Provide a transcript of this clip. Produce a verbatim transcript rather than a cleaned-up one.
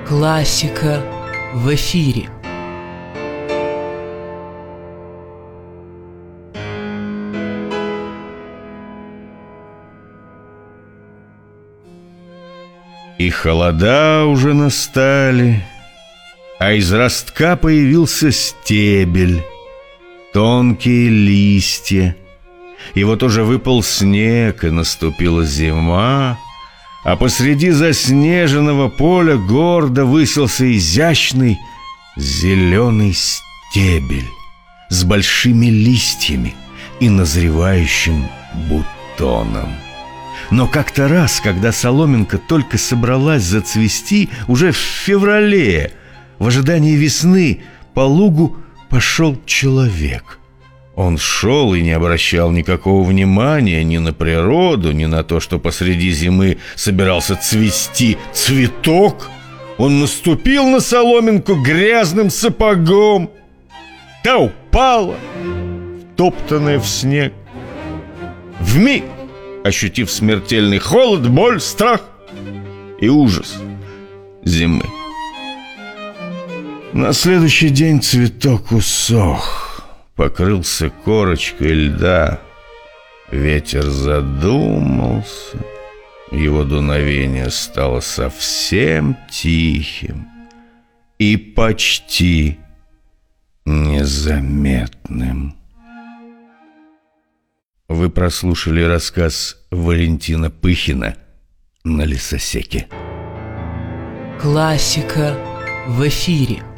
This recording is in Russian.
Классика в эфире. И холода уже настали, а из ростка появился стебель, тонкие листья. И вот уже выпал снег, и наступила зима, а посреди заснеженного поля гордо высился изящный зеленый стебель с большими листьями и назревающим бутоном. Но как-то раз, когда соломинка только собралась зацвести, уже в феврале, в ожидании весны, по лугу пошел человек. Он шел и не обращал никакого внимания ни на природу, ни на то, что посреди зимы собирался цвести цветок. Он наступил на соломинку грязным сапогом. Та упала, втоптанная в снег. Вмиг ощутив смертельный холод, боль, страх и ужас зимы. На следующий день цветок усох, покрылся корочкой льда. Ветер задумался, его дуновение стало совсем тихим и почти незаметным. Вы прослушали рассказ Валентина Пыхина «На лесосеке». Классика в эфире.